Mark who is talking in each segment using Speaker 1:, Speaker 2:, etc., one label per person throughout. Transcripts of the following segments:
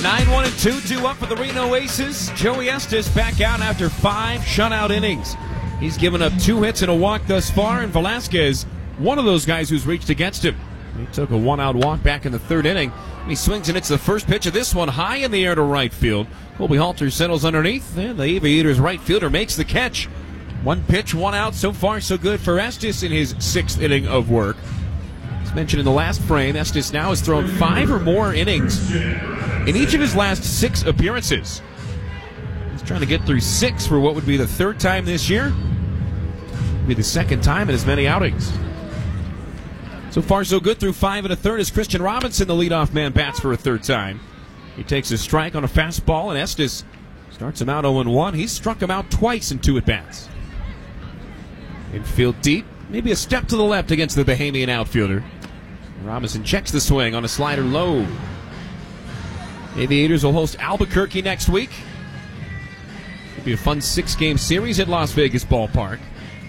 Speaker 1: 9-1-2 due up for the Reno Aces. Joey Estes back out after 5 shutout innings. He's given up 2 hits and a walk thus far, and Velasquez, one of those guys who's reached against him. He took a 1-out walk back in the 3rd inning. He swings and hits the first pitch of this one high in the air to right field. Colby Halter settles underneath, and the Aviators right fielder makes the catch. 1 pitch, 1 out. So far, so good for Estes in his 6th inning of work. As mentioned in the last frame, Estes now has thrown 5 or more innings in each of his last 6 appearances. He's trying to get through 6 for what would be the 3rd time this year. It'll be the 2nd time in as many outings. So far, so good through 5 1/3 as Christian Robinson, the leadoff man, bats for a 3rd time. He takes a strike on a fastball, and Estes starts him out 0-1. He's struck him out twice in 2 at-bats. Infield deep, maybe a step to the left against the Bahamian outfielder. Robinson checks the swing on a slider low. Aviators will host Albuquerque next week. It'll be a fun 6-game series at Las Vegas Ballpark.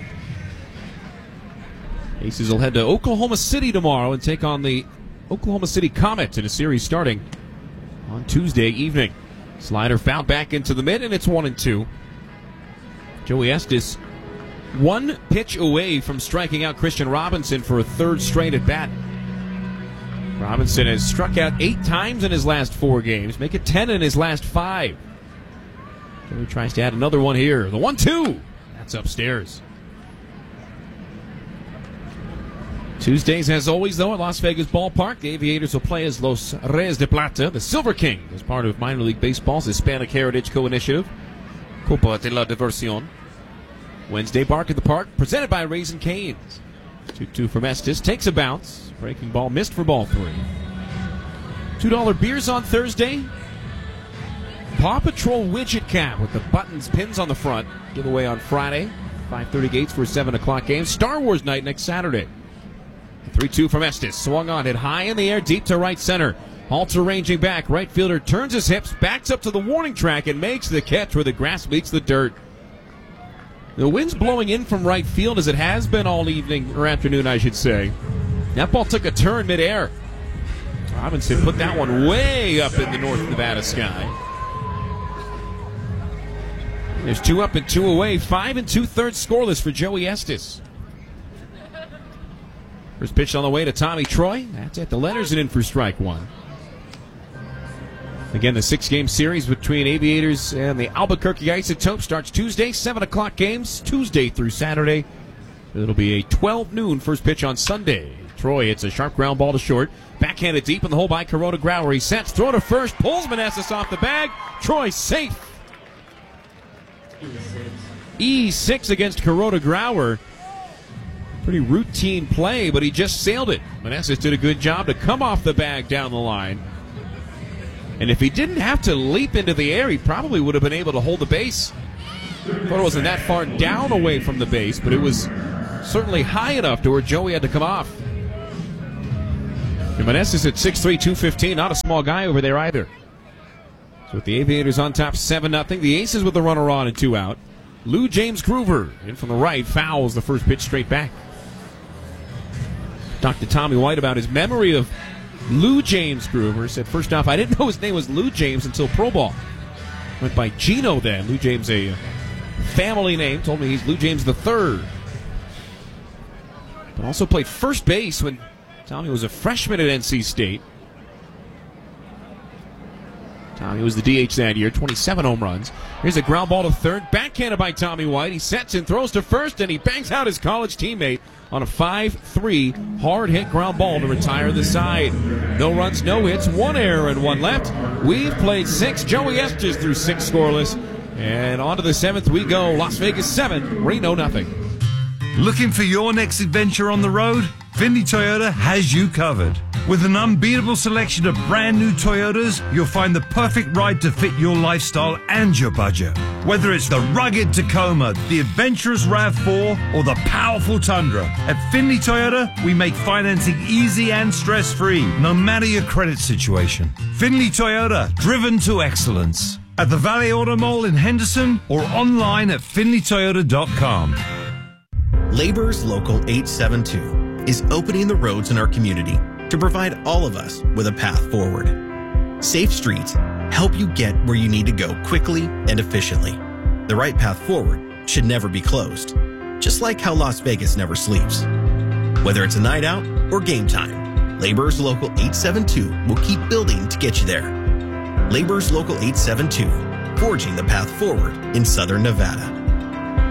Speaker 1: Aces will head to Oklahoma City tomorrow and take on the Oklahoma City Comet in a series starting on Tuesday evening. Slider fouled back into the mid, and it's 1-2. Joey Estes 1 pitch away from striking out Christian Robinson for a 3rd straight at bat. Robinson has struck out 8 times in his last 4 games, make it 10 in his last 5. Joey tries to add another one here. The 1-2. That's upstairs. Tuesdays, as always, though, at Las Vegas Ballpark, the Aviators will play as Los Reyes de Plata, the Silver King, as part of Minor League Baseball's Hispanic Heritage Co-Initiative, Copa de la Diversión. Wednesday, Bark at the Park, presented by Raising Cane's. 2-2 from Estes, takes a bounce. Breaking ball missed for ball 3. $2 beers on Thursday. Paw Patrol widget cap with the buttons, pins on the front. Giveaway on Friday. 5:30 gates for a 7 o'clock game. Star Wars night next Saturday. 3-2 from Estes. Swung on, hit high in the air, deep to right center. Halter ranging back. Right fielder turns his hips, backs up to the warning track, and makes the catch where the grass meets the dirt. The wind's blowing in from right field, as it has been all evening, or afternoon, I should say. That ball took a turn midair. Robinson put that one way up in the North Nevada sky. There's 2 up and 2 away. 5 2/3 scoreless for Joey Estes. First pitch on the way to Tommy Troy. That's at the letters and in for strike 1. Again, the 6-game series between Aviators and the Albuquerque Isotopes starts Tuesday, 7 o'clock games, Tuesday through Saturday. It'll be a 12 noon first pitch on Sunday. Troy hits a sharp ground ball to short. Backhanded deep in the hole by Kuroda Grauer. He sets, throw to first, pulls Meneses off the bag. Troy safe. E6 against Kuroda Grauer. Pretty routine play, but he just sailed it. Meneses did a good job to come off the bag down the line. And if he didn't have to leap into the air, he probably would have been able to hold the base. Thought it wasn't that far down away from the base, but it was certainly high enough to where Joey had to come off. And Meneses at 6'3", 215, not a small guy over there either. So with the Aviators on top 7-0, the Aces with the runner on and 2 out. Lou James Groover in from the right, fouls the first pitch straight back. Talked to Tommy White about his memory of Lou James Groover. Said, first off, I didn't know his name was Lou James until Pro Ball. Went by Gino then. Lou James, a family name. Told me he's Lou James III. But also played first base when Tommy was a freshman at NC State. Tommy was the DH that year, 27 home runs. Here's a ground ball to third, backhanded by Tommy White. He sets and throws to first, and he bangs out his college teammate on a 5-3 hard-hit ground ball to retire the side. No runs, no hits, 1 error and 1 left. We've played 6. Joey Estes through 6 scoreless. And on to the 7th we go. Las Vegas 7, Reno nothing.
Speaker 2: Looking for your next adventure on the road? Findlay Toyota has you covered. With an unbeatable selection of brand new Toyotas, you'll find the perfect ride to fit your lifestyle and your budget. Whether it's the rugged Tacoma, the adventurous RAV4, or the powerful Tundra, at Findlay Toyota, we make financing easy and stress-free, no matter your credit situation. Findlay Toyota, driven to excellence. At the Valley Auto Mall in Henderson or online at findlaytoyota.com.
Speaker 3: Laborers Local 872 is opening the roads in our community to provide all of us with a path forward. Safe streets, help you get where you need to go quickly and efficiently. The right path forward should never be closed, just like how Las Vegas never sleeps. Whether it's a night out or game time, Laborers Local 872 will keep building to get you there. Laborers Local 872, forging the path forward in Southern Nevada.